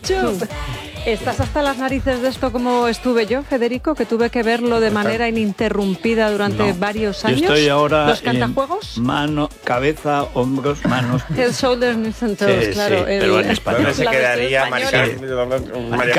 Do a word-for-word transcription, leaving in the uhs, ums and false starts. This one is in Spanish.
ketchup. ¿Estás hasta las narices de esto como estuve yo, Federico, que tuve que verlo de manera ininterrumpida durante No. varios Yo años? estoy ahora ¿Los en cantajuegos? mano, cabeza, hombros, manos. Head, shoulders, knees and toes, Sí, claro. sí, pero en español. ¿Dónde se la versión quedaría española. María, María